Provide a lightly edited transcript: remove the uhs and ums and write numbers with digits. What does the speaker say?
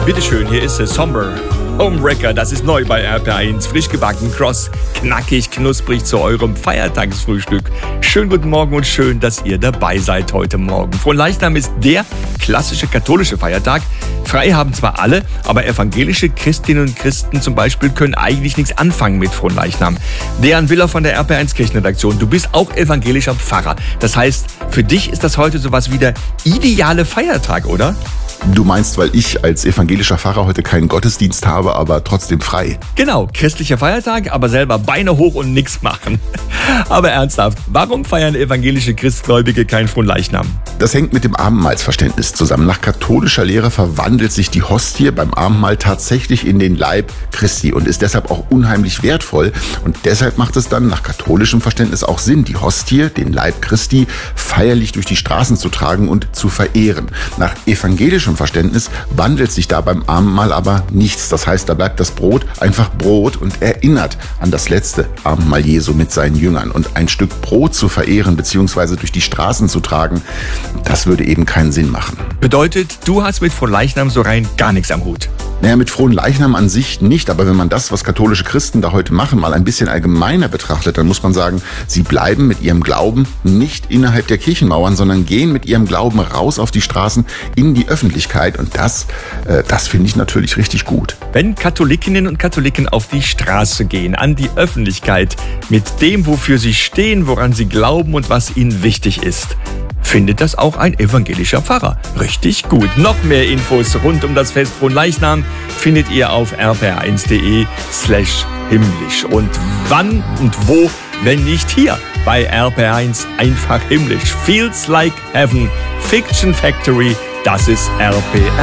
Bitteschön, hier ist Somber Homewrecker, das ist neu bei RPR1. Frisch gebacken, kross, knackig, knusprig zu eurem Feiertagsfrühstück. Schönen guten Morgen und schön, dass ihr dabei seid heute Morgen. Fronleichnam ist der klassische katholische Feiertag. Frei haben zwar alle, aber evangelische Christinnen und Christen zum Beispiel können eigentlich nichts anfangen mit Fronleichnam. Dejan Willer von der RPR1 Kirchenredaktion, du bist auch evangelischer Pfarrer. Das heißt, für dich ist das heute sowas wie der ideale Feiertag, oder? Du meinst, weil ich als evangelischer Pfarrer heute keinen Gottesdienst habe, aber trotzdem frei. Genau, christlicher Feiertag, aber selber Beine hoch und nichts machen. Aber ernsthaft, warum feiern evangelische Christgläubige kein Fronleichnam? Das hängt mit dem Abendmahlsverständnis zusammen. Nach katholischer Lehre verwandelt sich die Hostie beim Abendmahl tatsächlich in den Leib Christi und ist deshalb auch unheimlich wertvoll. Und deshalb macht es dann nach katholischem Verständnis auch Sinn, die Hostie, den Leib Christi, feierlich durch die Straßen zu tragen und zu verehren. Nach evangelischem Verständnis wandelt sich da beim Abendmahl aber nichts. Das heißt, da bleibt das Brot einfach Brot und erinnert an das letzte Abendmahl Jesu mit seinen Jüngern. Und ein Stück Brot zu verehren bzw. durch die Straßen zu tragen, das würde eben keinen Sinn machen. Bedeutet, du hast mit Fronleichnam so rein gar nichts am Hut? Naja, mit Fronleichnam an sich nicht, aber wenn man das, was katholische Christen da heute machen, mal ein bisschen allgemeiner betrachtet, dann muss man sagen, sie bleiben mit ihrem Glauben nicht innerhalb der Kirchenmauern, sondern gehen mit ihrem Glauben raus auf die Straßen in die Öffentlichkeit und das finde ich natürlich richtig gut. Wenn Katholikinnen und Katholiken auf die Straße gehen, an die Öffentlichkeit, mit dem, wofür sie stehen, woran sie glauben und was ihnen wichtig ist, findet das auch ein evangelischer Pfarrer. Richtig gut. Noch mehr Infos rund um das Fest Fronleichnam findet ihr auf rpr1.de/himmlisch. Und wann und wo, wenn nicht hier bei RPR1 einfach himmlisch. Feels like Heaven, Fiction Factory, das ist RPR.